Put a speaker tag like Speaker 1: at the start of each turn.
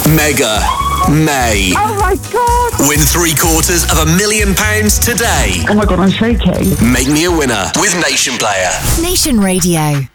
Speaker 1: Mega May.
Speaker 2: Oh my God.
Speaker 1: Win £750,000 today.
Speaker 2: Oh my God, I'm shaking.
Speaker 1: Make me a winner with Nation Player.
Speaker 3: Nation Radio.